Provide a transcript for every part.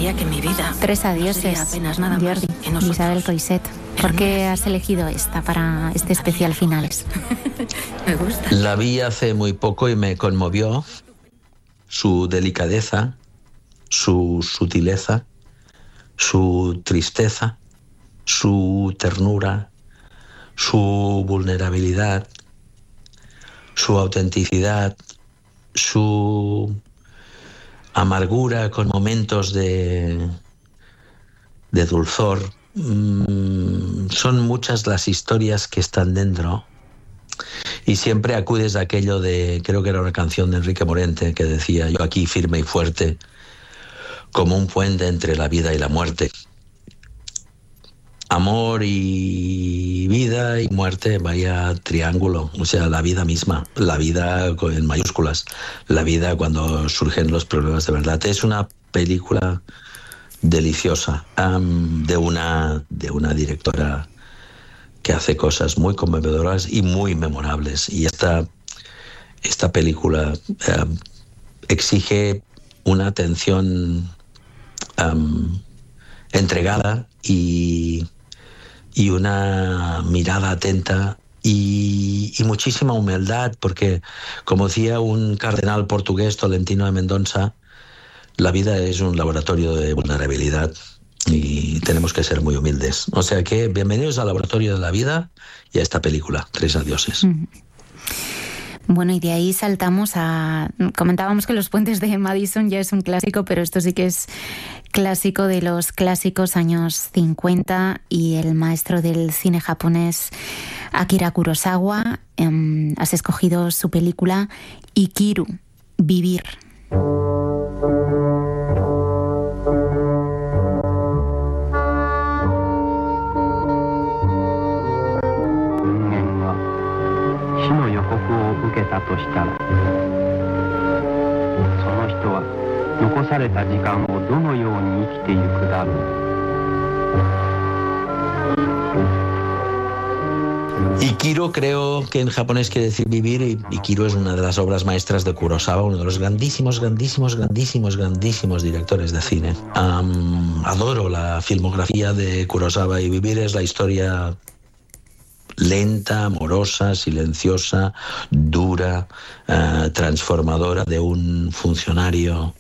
Sabía que en mi vida 3 adioses, apenas nada Jordi, más que nosotros. Isabel Coixet. ¿Por qué has elegido esta para este especial finales? Me gusta. La vi hace muy poco y me conmovió su delicadeza, su sutileza, su tristeza, su ternura, su vulnerabilidad, su autenticidad, su amargura con momentos de dulzor. Son muchas las historias que están dentro y siempre acudes a aquello de, creo que era una canción de Enrique Morente que decía: yo aquí firme y fuerte como un puente entre la vida y la muerte. Amor y vida y muerte, vaya triángulo, o sea, la vida misma, la vida en mayúsculas, la vida cuando surgen los problemas de verdad. Es una película deliciosa, de una directora que hace cosas muy conmovedoras y muy memorables. Y esta película exige una atención entregada y una mirada atenta y muchísima humildad, porque, como decía un cardenal portugués, Tolentino de Mendonça, la vida es un laboratorio de vulnerabilidad y tenemos que ser muy humildes. O sea que bienvenidos al laboratorio de la vida y a esta película, 3 adioses. Bueno, y de ahí saltamos a... Comentábamos que Los puentes de Madison ya es un clásico, pero esto sí que es clásico de los clásicos, años 50, y el maestro del cine japonés, Akira Kurosawa. Has escogido su película Ikiru, Vivir. Ikiru, creo que en japonés quiere decir vivir, y Ikiru es una de las obras maestras de Kurosawa, uno de los grandísimos directores de cine. Adoro la filmografía de Kurosawa, y Vivir es la historia lenta, amorosa, silenciosa, dura, transformadora de un funcionario,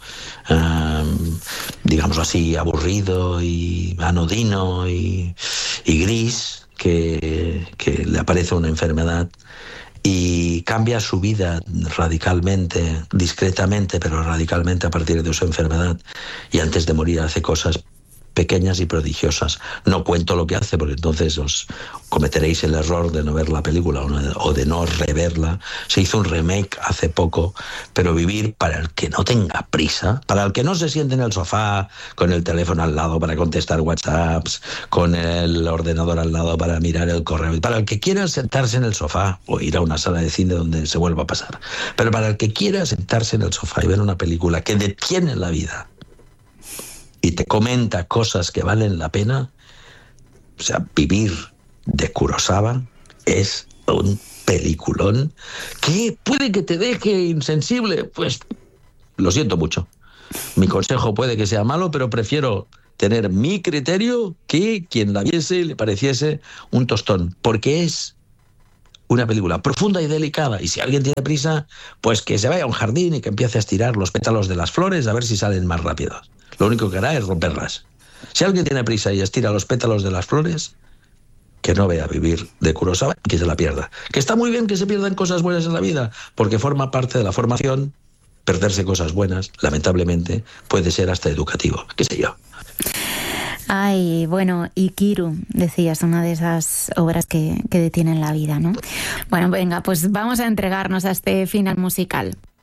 digámoslo así, aburrido y anodino y gris, que le aparece una enfermedad y cambia su vida radicalmente, discretamente, pero radicalmente a partir de su enfermedad, y antes de morir hace cosas pequeñas y prodigiosas. No cuento lo que hace, porque entonces os cometeréis el error de no ver la película o de no reverla. Se hizo un remake hace poco, pero Vivir, para el que no tenga prisa, para el que no se siente en el sofá con el teléfono al lado para contestar WhatsApps, con el ordenador al lado para mirar el correo, y para el que quiera sentarse en el sofá o ir a una sala de cine donde se vuelva a pasar, pero para el que quiera sentarse en el sofá y ver una película que detiene la vida y te comenta cosas que valen la pena, o sea, Vivir de Kurosawa es un peliculón que puede que te deje insensible. Pues lo siento mucho. Mi consejo puede que sea malo, pero prefiero tener mi criterio que quien la viese le pareciese un tostón, porque es una película profunda y delicada, y si alguien tiene prisa, pues que se vaya a un jardín y que empiece a estirar los pétalos de las flores a ver si salen más rápidos. Lo único que hará es romperlas. Si alguien tiene prisa y estira los pétalos de las flores, que no vea Vivir de Kurosawa y que se la pierda. Que está muy bien que se pierdan cosas buenas en la vida, porque forma parte de la formación. Perderse cosas buenas, lamentablemente, puede ser hasta educativo, qué sé yo. Ay, bueno, Ikiru, decías, una de esas obras que detienen la vida, ¿no? Bueno, venga, pues vamos a entregarnos a este final musical.